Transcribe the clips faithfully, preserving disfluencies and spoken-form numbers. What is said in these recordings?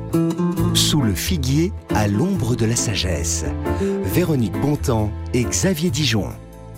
Sous le figuier, à l'ombre de la sagesse. Véronique Bontemps et Xavier Dijon.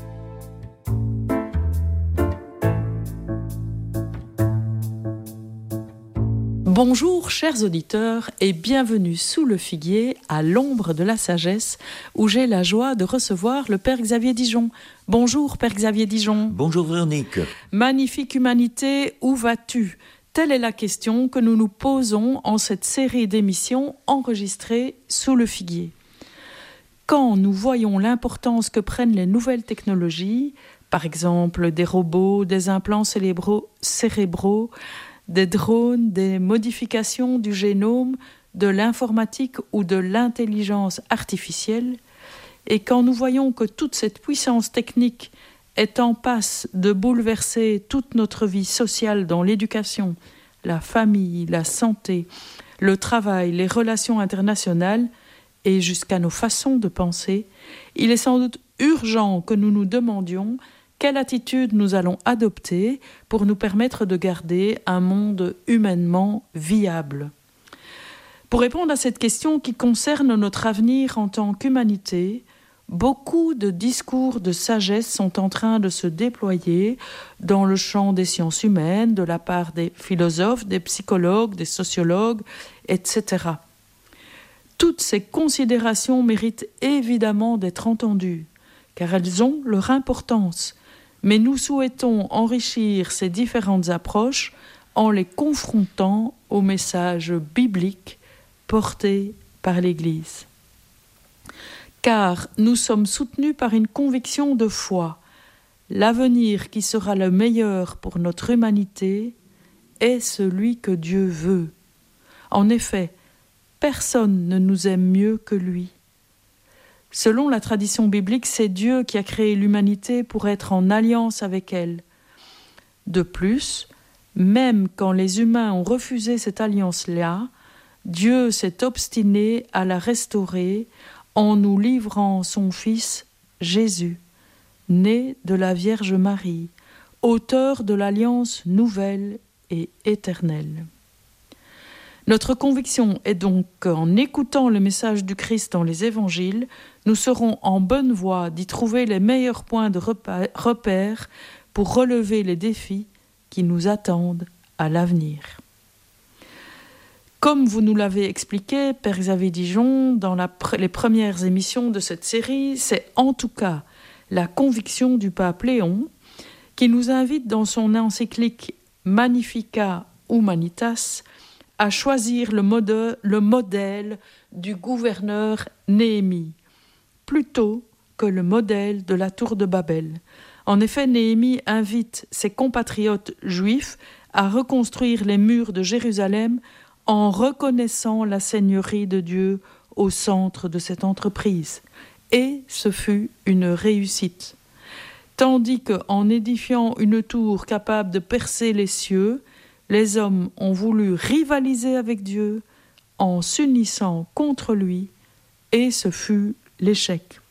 Bonjour chers auditeurs et bienvenue sous le figuier à l'ombre de la sagesse où j'ai la joie de recevoir le Père Xavier Dijon. Bonjour Père Xavier Dijon. Bonjour Véronique. Magnifique humanité, où vas-tu ? Telle est la question que nous nous posons en cette série d'émissions enregistrées sous le figuier. Quand nous voyons l'importance que prennent les nouvelles technologies, par exemple des robots, des implants cérébraux, cérébraux des drones, des modifications du génome, de l'informatique ou de l'intelligence artificielle, et quand nous voyons que toute cette puissance technique est en passe de bouleverser toute notre vie sociale dans l'éducation, la famille, la santé, le travail, les relations internationales et jusqu'à nos façons de penser, il est sans doute urgent que nous nous demandions quelle attitude nous allons adopter pour nous permettre de garder un monde humainement viable. Pour répondre à cette question qui concerne notre avenir en tant qu'humanité, beaucoup de discours de sagesse sont en train de se déployer dans le champ des sciences humaines, de la part des philosophes, des psychologues, des sociologues, et cetera. Toutes ces considérations méritent évidemment d'être entendues, car elles ont leur importance. Mais nous souhaitons enrichir ces différentes approches en les confrontant au message biblique porté par l'Église. Car nous sommes soutenus par une conviction de foi. L'avenir qui sera le meilleur pour notre humanité est celui que Dieu veut. En effet, personne ne nous aime mieux que lui. Selon la tradition biblique, c'est Dieu qui a créé l'humanité pour être en alliance avec elle. De plus, même quand les humains ont refusé cette alliance-là, Dieu s'est obstiné à la restaurer en nous livrant son Fils Jésus, né de la Vierge Marie, auteur de l'alliance nouvelle et éternelle. Notre conviction est donc qu'en écoutant le message du Christ dans les évangiles, nous serons en bonne voie d'y trouver les meilleurs points de repère pour relever les défis qui nous attendent à l'avenir. Comme vous nous l'avez expliqué, Père Xavier Dijon, dans la, les premières émissions de cette série, c'est en tout cas la conviction du pape Léon qui nous invite dans son encyclique Magnificat Humanitas à choisir le modèle, le modèle du gouverneur Néhémie, plutôt que le modèle de la tour de Babel. En effet, Néhémie invite ses compatriotes juifs à reconstruire les murs de Jérusalem en reconnaissant la seigneurie de Dieu au centre de cette entreprise. Et ce fut une réussite. Tandis qu'en édifiant une tour capable de percer les cieux, les hommes ont voulu rivaliser avec Dieu en s'unissant contre lui, et ce fut l'échec.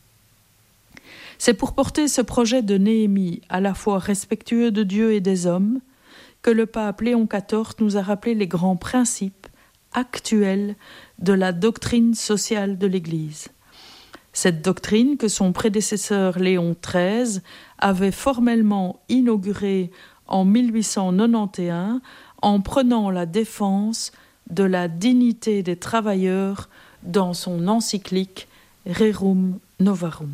C'est pour porter ce projet de Néhémie à la fois respectueux de Dieu et des hommes que le pape Léon quatorze nous a rappelé les grands principes actuels de la doctrine sociale de l'Église. Cette doctrine que son prédécesseur Léon treize avait formellement inaugurée en mille huit cent quatre-vingt-onze en prenant la défense de la dignité des travailleurs dans son encyclique Rerum Novarum.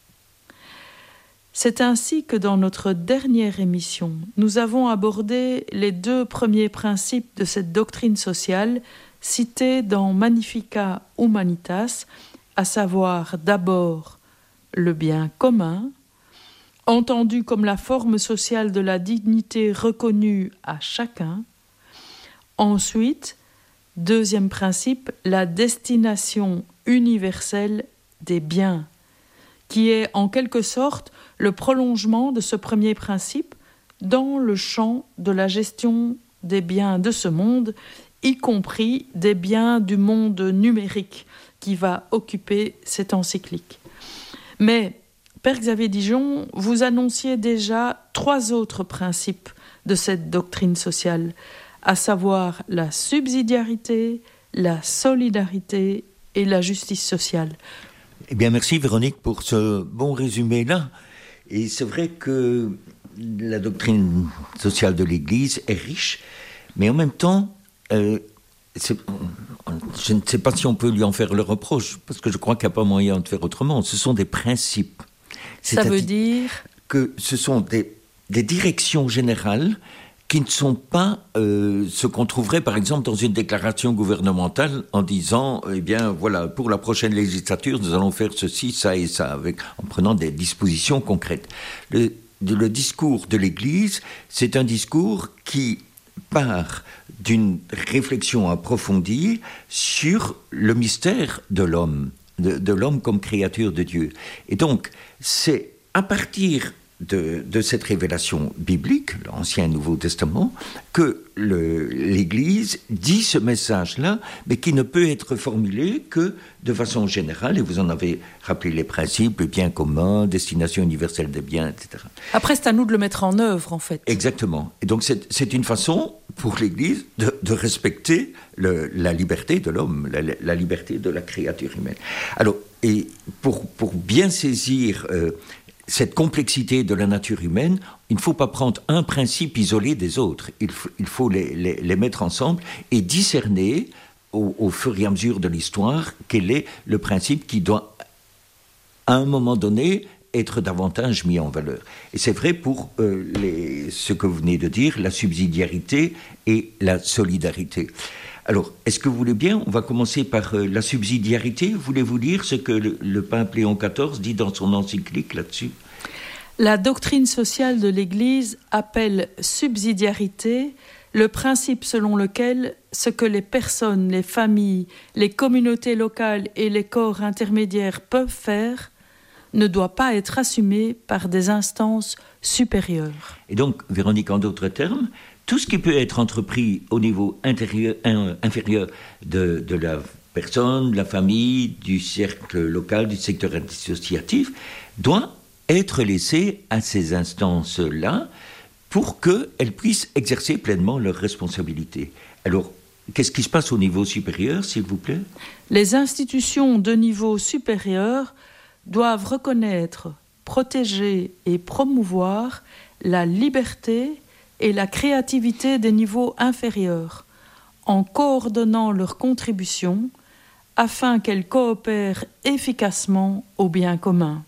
C'est ainsi que dans notre dernière émission, nous avons abordé les deux premiers principes de cette doctrine sociale cités dans Magnificat Humanitas, à savoir d'abord le bien commun, entendu comme la forme sociale de la dignité reconnue à chacun. Ensuite, deuxième principe, la destination universelle des biens, qui est en quelque sorte le prolongement de ce premier principe dans le champ de la gestion des biens de ce monde, y compris des biens du monde numérique qui va occuper cette encyclique. Mais, Père Xavier Dijon, vous annonciez déjà trois autres principes de cette doctrine sociale, à savoir la subsidiarité, la solidarité et la justice sociale. Eh bien, merci Véronique pour ce bon résumé-là. Et c'est vrai que la doctrine sociale de l'Église est riche, mais en même temps, euh, c'est, je ne sais pas si on peut lui en faire le reproche, parce que je crois qu'il n'y a pas moyen de faire autrement. Ce sont des principes. Ça veut dire que ce sont des, des directions générales qui ne sont pas euh, ce qu'on trouverait par exemple dans une déclaration gouvernementale en disant, eh bien voilà, pour la prochaine législature, nous allons faire ceci, ça et ça, avec, en prenant des dispositions concrètes. Le, le discours de l'Église, c'est un discours qui part d'une réflexion approfondie sur le mystère de l'homme, de, de l'homme comme créature de Dieu. Et donc, c'est à partir De, de cette révélation biblique, l'Ancien et Nouveau Testament, que le, l'Église dit ce message-là, mais qui ne peut être formulé que de façon générale, et vous en avez rappelé les principes, le bien commun, destination universelle des biens, et cetera. Après, c'est à nous de le mettre en œuvre, en fait. Exactement. Et donc, c'est, c'est une façon, pour l'Église, de, de respecter le, la liberté de l'homme, la, la liberté de la créature humaine. Alors, et pour, pour bien saisir Euh, cette complexité de la nature humaine, il ne faut pas prendre un principe isolé des autres. Il faut, il faut les, les, les mettre ensemble et discerner au, au fur et à mesure de l'histoire quel est le principe qui doit, à un moment donné, être davantage mis en valeur. Et c'est vrai pour euh, les, ce que vous venez de dire, la subsidiarité et la solidarité. Alors, est-ce que vous voulez bien, on va commencer par euh, la subsidiarité. Voulez-vous dire ce que le, le pape Léon quatorze dit dans son encyclique là-dessus ? La doctrine sociale de l'Église appelle subsidiarité le principe selon lequel ce que les personnes, les familles, les communautés locales et les corps intermédiaires peuvent faire ne doit pas être assumé par des instances supérieures. Et donc, Véronique, en d'autres termes, tout ce qui peut être entrepris au niveau intérieur, in, inférieur de, de la personne, de la famille, du cercle local, du secteur associatif, doit être laissé à ces instances-là pour qu'elles puissent exercer pleinement leurs responsabilités. Alors, qu'est-ce qui se passe au niveau supérieur, s'il vous plaît ? Les institutions de niveau supérieur doivent reconnaître, protéger et promouvoir la liberté et la créativité des niveaux inférieurs, en coordonnant leurs contributions afin qu'elles coopèrent efficacement au bien commun.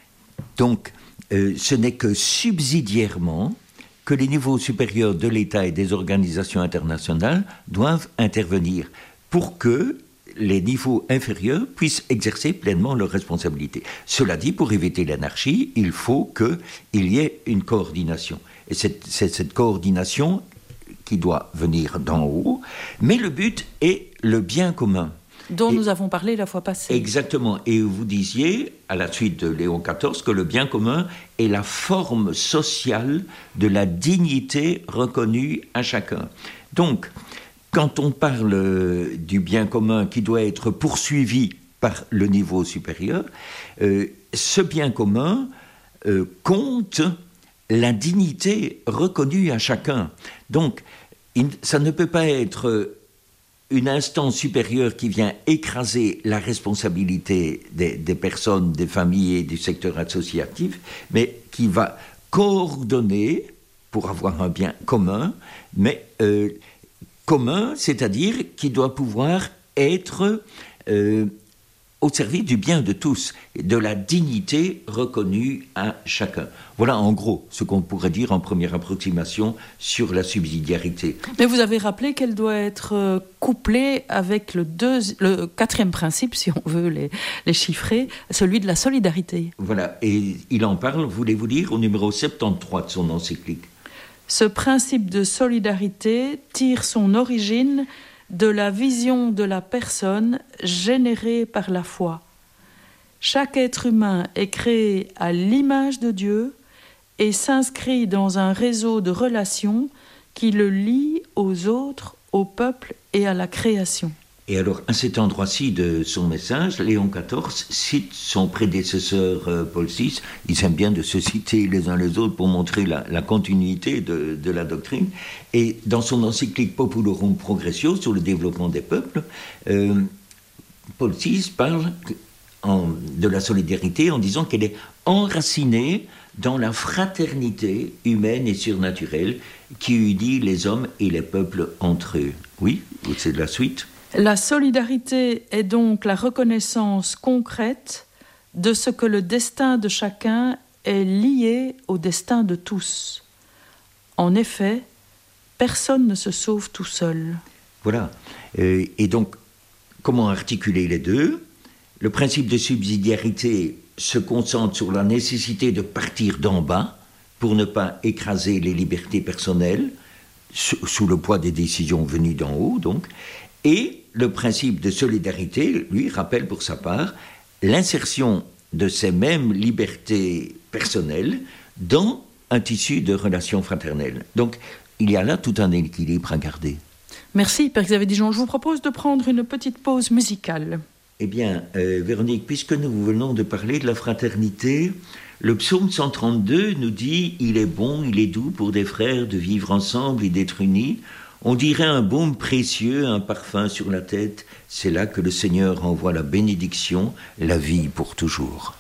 Donc, euh, ce n'est que subsidiairement que les niveaux supérieurs de l'État et des organisations internationales doivent intervenir pour que les niveaux inférieurs puissent exercer pleinement leurs responsabilités. Cela dit, pour éviter l'anarchie, il faut qu'il y ait une coordination. Et c'est, c'est cette coordination qui doit venir d'en haut, mais le but est le bien commun. Dont et, nous avons parlé la fois passée. Exactement. Et vous disiez, à la suite de Léon quatorze, que le bien commun est la forme sociale de la dignité reconnue à chacun. Donc, quand on parle du bien commun qui doit être poursuivi par le niveau supérieur, euh, ce bien commun euh, compte la dignité reconnue à chacun. Donc, il, ça ne peut pas être une instance supérieure qui vient écraser la responsabilité des, des personnes, des familles et du secteur associatif, mais qui va coordonner pour avoir un bien commun, mais euh, commun, c'est-à-dire qui doit pouvoir être euh, au service du bien de tous, de la dignité reconnue à chacun. Voilà en gros ce qu'on pourrait dire en première approximation sur la subsidiarité. Mais vous avez rappelé qu'elle doit être couplée avec le, deux, le quatrième principe, si on veut les, les chiffrer, celui de la solidarité. Voilà, et il en parle, voulez-vous dire, au numéro soixante-treize de son encyclique. Ce principe de solidarité tire son origine de la vision de la personne générée par la foi. Chaque être humain est créé à l'image de Dieu et s'inscrit dans un réseau de relations qui le lie aux autres, au peuple et à la création. Et alors, à cet endroit-ci de son message, Léon quatorze cite son prédécesseur euh, Paul six. Ils aiment bien de se citer les uns les autres pour montrer la, la continuité de, de la doctrine. Et dans son encyclique Populorum Progressio sur le développement des peuples, euh, Paul six parle en, de la solidarité en disant qu'elle est enracinée dans la fraternité humaine et surnaturelle qui unit les hommes et les peuples entre eux. Oui, c'est de la suite. La solidarité est donc la reconnaissance concrète de ce que le destin de chacun est lié au destin de tous. En effet, personne ne se sauve tout seul. Voilà. Euh, et donc, comment articuler les deux ? Le principe de subsidiarité se concentre sur la nécessité de partir d'en bas pour ne pas écraser les libertés personnelles sous, sous le poids des décisions venues d'en haut, donc. Et le principe de solidarité, lui, rappelle pour sa part l'insertion de ces mêmes libertés personnelles dans un tissu de relations fraternelles. Donc, il y a là tout un équilibre à garder. Merci, Père Xavier Dijon. Je vous propose de prendre une petite pause musicale. Eh bien, euh, Véronique, puisque nous venons de parler de la fraternité, le psaume cent trente-deux nous dit « Il est bon, il est doux pour des frères de vivre ensemble et d'être unis. On dirait un baume précieux, un parfum sur la tête. C'est là que le Seigneur envoie la bénédiction, la vie pour toujours. »